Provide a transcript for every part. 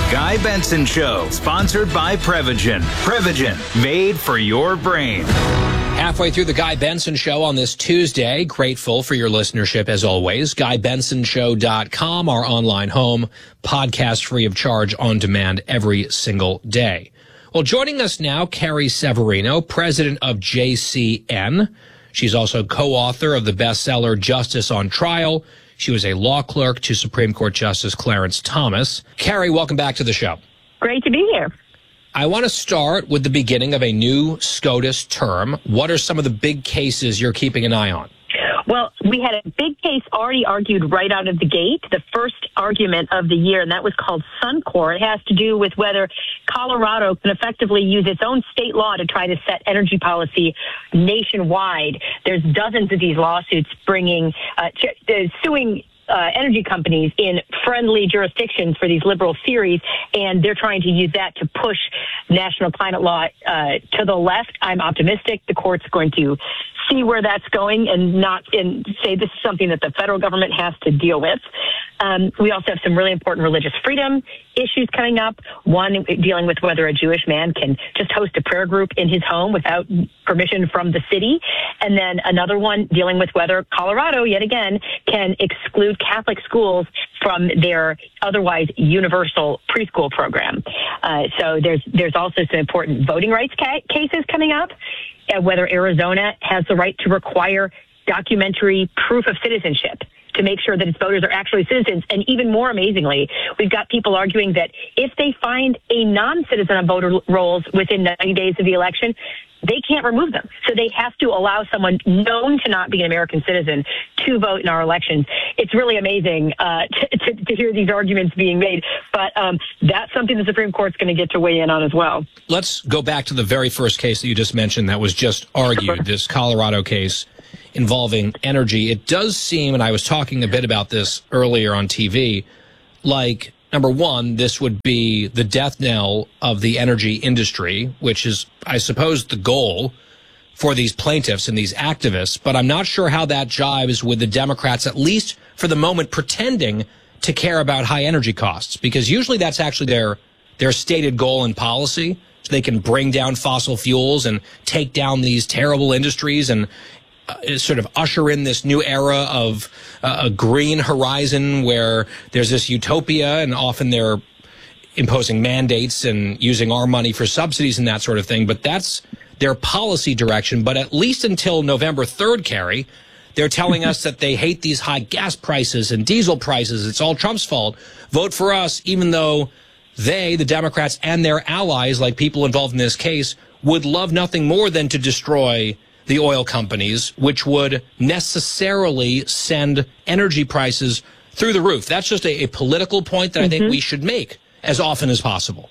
Guy Benson Show, sponsored by Prevagen. Prevagen, made for your brain. Halfway through the Guy Benson Show on this Tuesday. Grateful for your listenership as always. GuyBensonShow.com, our online home, podcast free of charge, on demand every single day. Well, joining us now, Carrie Severino, president of JCN. She's also co-author of the bestseller Justice on Trial. She was a law clerk to Supreme Court Justice Clarence Thomas. Carrie, welcome back to the show. Great to be here. I want to start with the beginning of a new SCOTUS term. What are some of the big cases you're keeping an eye on? Well, we had a big case already argued right out of the gate, the first argument of the year, and that was called Suncor. It has to do with whether Colorado can effectively use its own state law to try to set energy policy nationwide. There's dozens of these lawsuits suing energy companies in friendly jurisdictions for these liberal theories, and they're trying to use that to push national climate law to the left. I'm optimistic the court's going to see where that's going and say this is something that the federal government has to deal with. We also have some really important religious freedom issues coming up. One dealing with whether a Jewish man can just host a prayer group in his home without permission from the city. And then another one dealing with whether Colorado, yet again, can exclude Catholic schools from their otherwise universal preschool program. So there's also some important voting rights cases coming up, whether Arizona has the right to require documentary proof of citizenship to make sure that its voters are actually citizens. And even more amazingly, we've got people arguing that if they find a non-citizen on voter rolls within 90 days of the election, they can't remove them. So they have to allow someone known to not be an American citizen to vote in our elections. It's really amazing to hear these arguments being made. But that's something the Supreme Court's going to get to weigh in on as well. Let's go back to the very first case that you just mentioned that was just argued, this Colorado case involving energy. It does seem, and I was talking a bit about this earlier on TV, like, number one, this would be the death knell of the energy industry, which is, I suppose, the goal for these plaintiffs and these activists. But I'm not sure how that jives with the Democrats, at least for the moment, pretending to care about high energy costs, because usually that's actually their stated goal and policy. So they can bring down fossil fuels and take down these terrible industries and sort of usher in this new era of a green horizon where there's this utopia, and often they're imposing mandates and using our money for subsidies and that sort of thing. But that's their policy direction. But at least until November 3rd, Carrie, they're telling us that they hate these high gas prices and diesel prices. It's all Trump's fault. Vote for us, even though they, the Democrats and their allies, like people involved in this case, would love nothing more than to destroy the oil companies, which would necessarily send energy prices through the roof. That's just a political point that I think we should make as often as possible.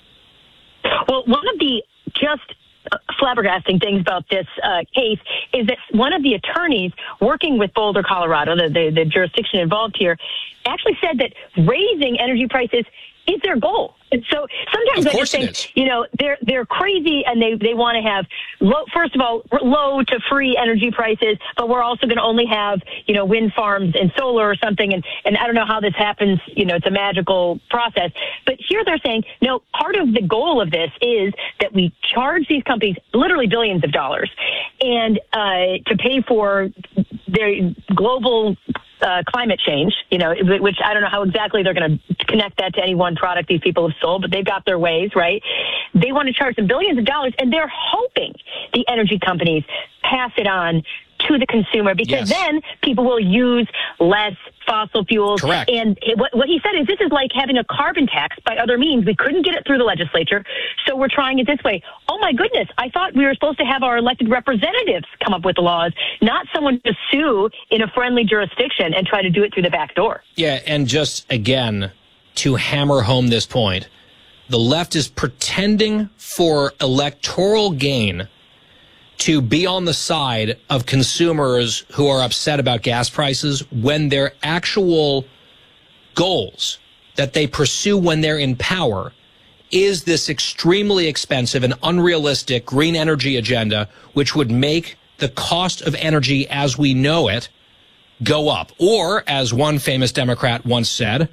Well, one of the just flabbergasting things about this case is that one of the attorneys working with Boulder, Colorado, the jurisdiction involved here, actually said that raising energy prices is their goal. And so sometimes I just think, they're crazy and they want to have first of all, low to free energy prices, but we're also going to only have, wind farms and solar or something. And I don't know how this happens. It's a magical process. But here they're saying, no, part of the goal of this is that we charge these companies literally billions of dollars and to pay for their global climate change, which I don't know how exactly they're going to connect that to any one product these people have sold, but they've got their ways, right? They want to charge them billions of dollars, and they're hoping the energy companies pass it on to the consumer because then people will use less fossil fuels. Correct. And what he said is this is like having a carbon tax by other means. We couldn't get it through the legislature, so we're trying it this way. Oh, my goodness. I thought we were supposed to have our elected representatives come up with the laws, not someone to sue in a friendly jurisdiction and try to do it through the back door. Yeah, and just, again, to hammer home this point, the left is pretending for electoral gain to be on the side of consumers who are upset about gas prices when their actual goals that they pursue when they're in power is this extremely expensive and unrealistic green energy agenda, which would make the cost of energy as we know it go up. Or, as one famous Democrat once said,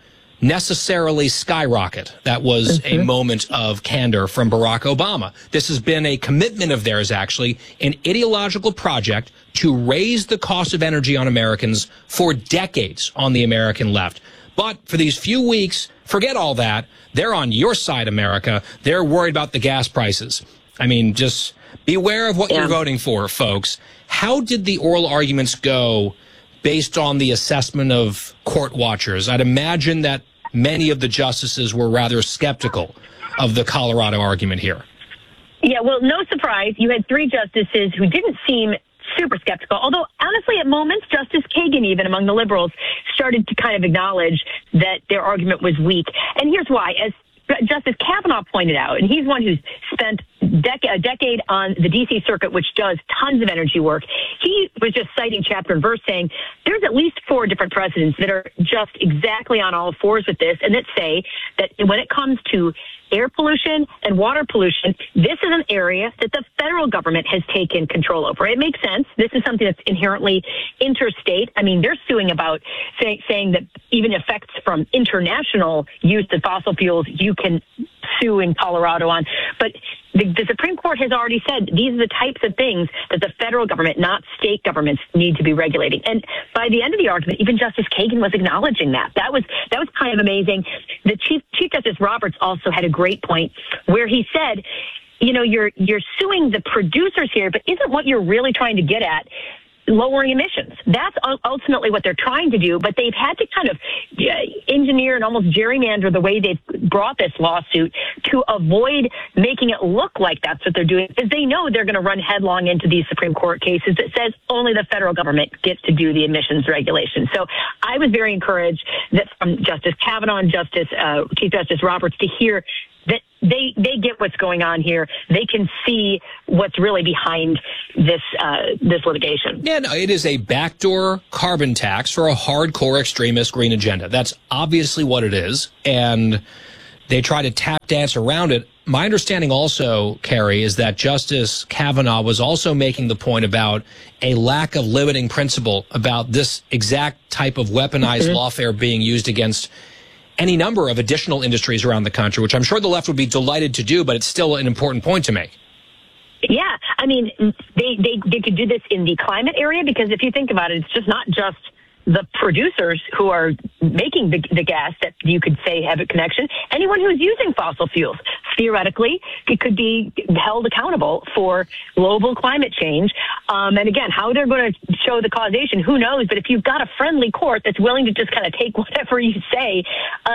necessarily skyrocket. That was a moment of candor from Barack Obama. This has been a commitment of theirs, actually, an ideological project to raise the cost of energy on Americans for decades on the American left. But for these few weeks, forget all that. They're on your side, America. They're worried about the gas prices. I mean, just beware of what you're voting for, folks. How did the oral arguments go based on the assessment of court watchers? I'd imagine that many of the justices were rather skeptical of the Colorado argument here. Yeah, well, no surprise. You had three justices who didn't seem super skeptical, although honestly at moments Justice Kagan, even among the liberals, started to kind of acknowledge that their argument was weak. And here's why. As Justice Kavanaugh pointed out, and he's one who's spent a decade on the D.C. Circuit, which does tons of energy work, he was just citing chapter and verse saying there's at least 4 different precedents that are just exactly on all fours with this, and that say that when it comes to air pollution and water pollution, this is an area that the federal government has taken control over. It makes sense. This is something that's inherently interstate. I mean, they're suing about saying that even effects from international use of fossil fuels, you can sue in Colorado on. But the Supreme Court has already said these are the types of things that the federal government, not state governments, need to be regulating. And by the end of the argument, even Justice Kagan was acknowledging that. That was kind of amazing. The Chief Justice Roberts also had a great point where he said, you know, you're suing the producers here, but isn't what you're really trying to get at lowering emissions? That's ultimately what they're trying to do, but they've had to kind of engineer and almost gerrymander the way they've brought this lawsuit to avoid making it look like that's what they're doing, because they know they're going to run headlong into these Supreme Court cases that says only the federal government gets to do the emissions regulation. So I was very encouraged that from Justice Kavanaugh and Chief Justice Roberts to hear that they get what's going on here. They can see what's really behind this litigation. Yeah, no, it is a backdoor carbon tax for a hardcore extremist green agenda. That's obviously what it is, and they try to tap dance around it. My understanding also, Carrie, is that Justice Kavanaugh was also making the point about a lack of limiting principle about this exact type of weaponized lawfare being used against any number of additional industries around the country, which I'm sure the left would be delighted to do, but it's still an important point to make. Yeah, I mean, they could do this in the climate area, because if you think about it, it's just not just the producers who are making the gas that you could say have a connection. Anyone who's using fossil fuels, theoretically, it could be held accountable for global climate change. And again, how they're going to show the causation, who knows? But if you've got a friendly court that's willing to just kind of take whatever you say,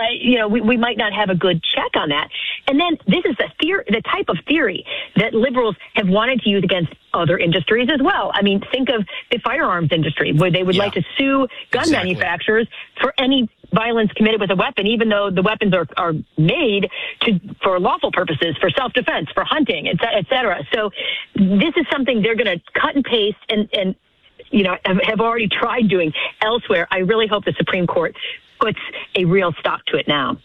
we might not have a good check on that. And then this is the type of theory that liberals have wanted to use against other industries as well. I mean, think of the firearms industry, where they would like to sue gun manufacturers for any violence committed with a weapon, even though the weapons are made for lawful purposes, for self-defense, for hunting, et cetera. So this is something they're going to cut and paste and have already tried doing elsewhere. I really hope the Supreme Court puts a real stop to it now.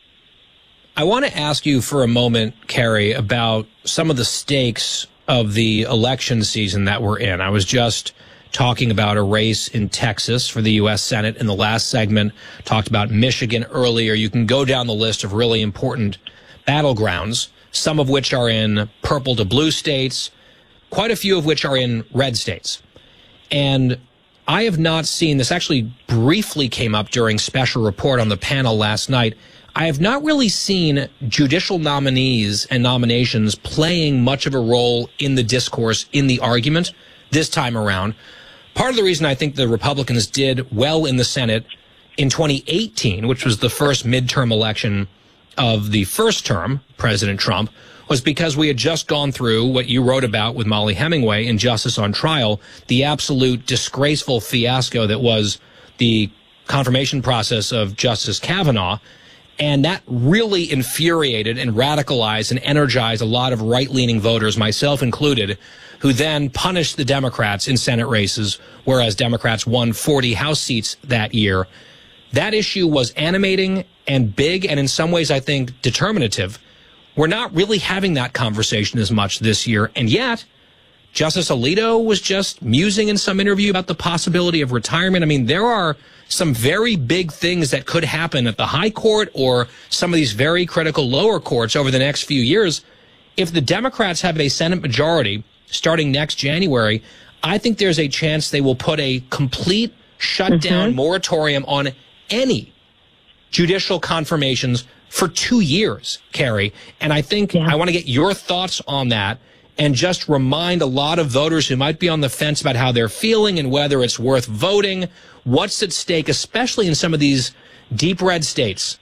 I want to ask you for a moment, Carrie, about some of the stakes of the election season that we're in. I was just talking about a race in Texas for the U.S. Senate in the last segment, talked about Michigan earlier. You can go down the list of really important battlegrounds, some of which are in purple to blue states, quite a few of which are in red states. And I have not seen, this actually briefly came up during special report on the panel last night, I have not really seen judicial nominees and nominations playing much of a role in the discourse, in the argument this time around. Part of the reason I think the Republicans did well in the Senate in 2018, which was the first midterm election of the first term, President Trump, was because we had just gone through what you wrote about with Molly Hemingway in Justice on Trial, the absolute disgraceful fiasco that was the confirmation process of Justice Kavanaugh. And that really infuriated and radicalized and energized a lot of right-leaning voters, myself included, who then punished the Democrats in Senate races, whereas Democrats won 40 House seats that year. That issue was animating and big, and in some ways, I think, determinative. We're not really having that conversation as much this year, and yet Justice Alito was just musing in some interview about the possibility of retirement. I mean, there are some very big things that could happen at the high court or some of these very critical lower courts over the next few years. If the Democrats have a Senate majority starting next January, I think there's a chance they will put a complete shutdown moratorium on any judicial confirmations for 2 years, Carrie. And I think I want to get your thoughts on that and just remind a lot of voters who might be on the fence about how they're feeling and whether it's worth voting. What's at stake, especially in some of these deep red states?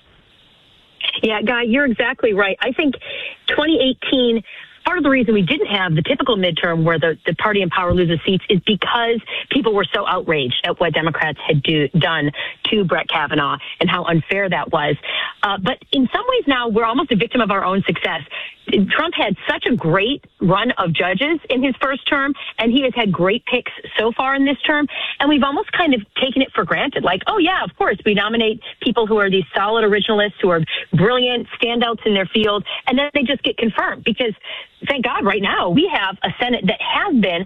Yeah, Guy, you're exactly right. I think 2018, part of the reason we didn't have the typical midterm where the party in power loses seats is because people were so outraged at what Democrats had done to Brett Kavanaugh and how unfair that was. But in some ways now, we're almost a victim of our own success. Trump had such a great run of judges in his first term, and he has had great picks so far in this term. And we've almost kind of taken it for granted. Like, oh, yeah, of course, we nominate people who are these solid originalists, who are brilliant standouts in their field, and then they just get confirmed. Because, thank God, right now, we have a Senate that has been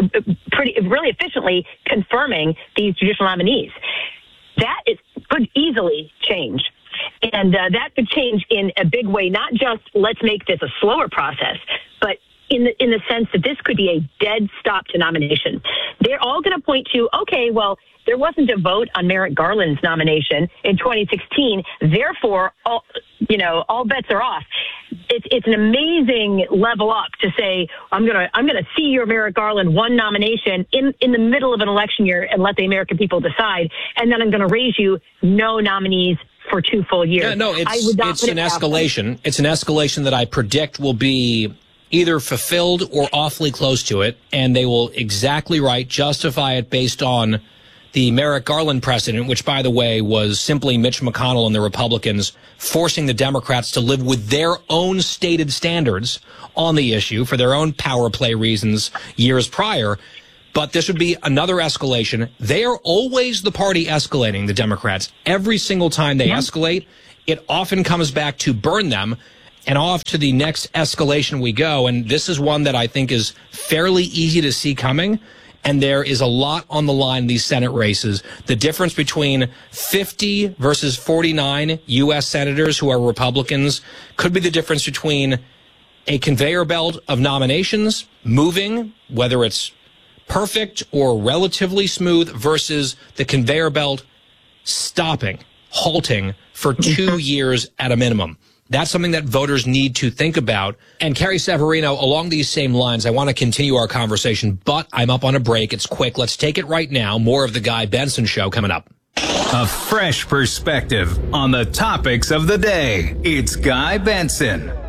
really efficiently confirming these judicial nominees. That could easily change. And that could change in a big way, not just let's make this a slower process, but in the sense that this could be a dead stop to nomination. They're all going to point to, okay, well, there wasn't a vote on Merrick Garland's nomination in 2016. Therefore, all bets are off. It's an amazing level up to say, I'm gonna see your Merrick Garland one nomination in the middle of an election year and let the American people decide, and then I'm going to raise you no nominees for 2 full years. Yeah, no, it's an escalation. It's an escalation that I predict will be either fulfilled or awfully close to it, and they will exactly justify it based on the Merrick Garland precedent, which, by the way, was simply Mitch McConnell and the Republicans forcing the Democrats to live with their own stated standards on the issue for their own power play reasons years prior. But this would be another escalation. They are always the party escalating, the Democrats. Every single time they escalate, it often comes back to burn them, and off to the next escalation we go. And this is one that I think is fairly easy to see coming. And there is a lot on the line in these Senate races. The difference between 50 versus 49 U.S. senators who are Republicans could be the difference between a conveyor belt of nominations moving, whether it's perfect or relatively smooth, versus the conveyor belt stopping, halting for 2 years at a minimum. That's something that voters need to think about. And Carrie Severino, along these same lines, I want to continue our conversation, but I'm up on a break. It's quick. Let's take it right now. More of the Guy Benson Show coming up. A fresh perspective on the topics of the day. It's Guy Benson.